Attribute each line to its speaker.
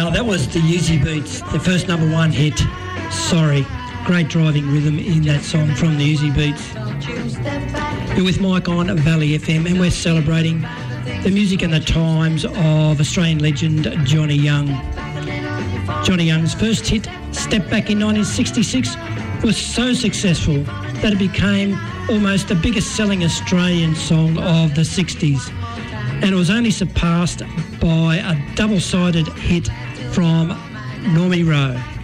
Speaker 1: Wow, that was the Easy Beats, the first number one hit, Sorry. Great driving rhythm in that song from the Easy Beats. You're with Mike on Valley FM, and we're celebrating the music and the times of Australian legend Johnny Young. Johnny Young's first hit, Step Back in 1966, was so successful that it became almost the biggest selling Australian song of the 60s. And it was only surpassed by a double-sided hit from Normie Rowe.